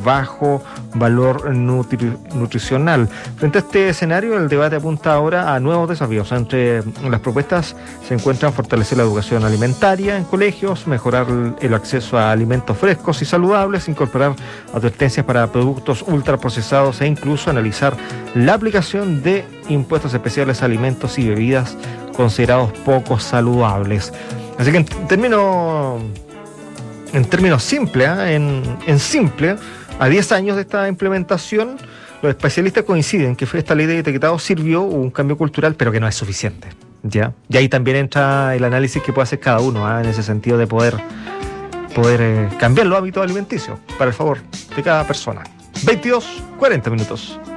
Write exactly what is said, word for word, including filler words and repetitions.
bajo valor nutri- nutricional. Frente a este escenario, el debate apunta ahora a nuevos desafíos. Entre las propuestas se encuentran fortalecer la educación alimentaria en colegios, mejorar el acceso a alimentos frescos y saludables, incorporar advertencias para productos ultraprocesados e incluso analizar la aplicación de impuestos especiales a alimentos y bebidas considerados poco saludables. Así que en términos, en términos simples, ¿eh? en, en simple, a diez años de esta implementación, los especialistas coinciden que esta ley de etiquetado sirvió, hubo un cambio cultural, pero que no es suficiente. ¿Ya? Y ahí también entra el análisis que puede hacer cada uno, ¿eh? en ese sentido de poder, poder eh, cambiar los hábitos alimenticios para el favor de cada persona. veintidós, cuarenta minutos.